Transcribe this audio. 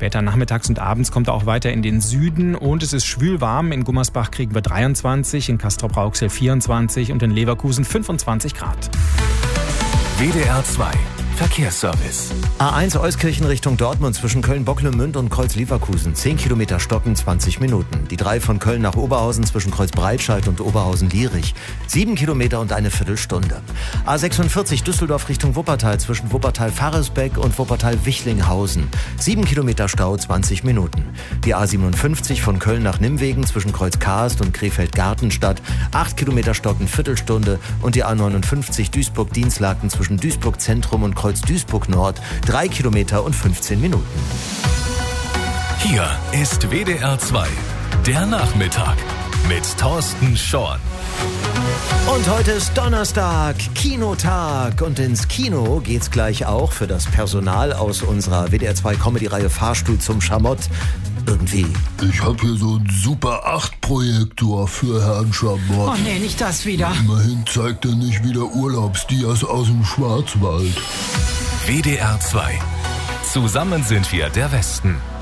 Später nachmittags und abends kommt er auch weiter in den Süden und es ist schwül warm. In Gummersbach kriegen wir 23, in Castrop-Rauxel 24 und in Leverkusen 25 Grad. WDR 2 Verkehrsservice. A1 Euskirchen Richtung Dortmund zwischen Köln-Bocklemünd und Kreuz-Leverkusen. 10 Kilometer Stocken, 20 Minuten. Die 3 von Köln nach Oberhausen zwischen Kreuz-Breitscheid und Oberhausen-Lierich. 7 Kilometer und eine Viertelstunde. A46 Düsseldorf Richtung Wuppertal zwischen Wuppertal-Farresbeck und Wuppertal-Wichlinghausen. 7 Kilometer Stau, 20 Minuten. Die A57 von Köln nach Nimwegen zwischen Kreuz-Karst und Krefeld-Gartenstadt. 8 Kilometer Stocken, Viertelstunde. Und die A59 Duisburg-Dienstlaken zwischen Duisburg-Zentrum und Kreuz-Duisburg-Nord, 3 Kilometer und 15 Minuten. Hier ist WDR 2, der Nachmittag mit Thorsten Schorn. Und heute ist Donnerstag, Kinotag. Und ins Kino geht's gleich auch für das Personal aus unserer WDR 2 Comedy-Reihe Fahrstuhl zum Schamott. Irgendwie. Ich hab hier so einen Super 8 Projektor für Herrn Schamott. Oh nee, nicht das wieder. Immerhin zeigt er nicht wieder Urlaubsdias aus dem Schwarzwald. WDR 2. Zusammen sind wir der Westen.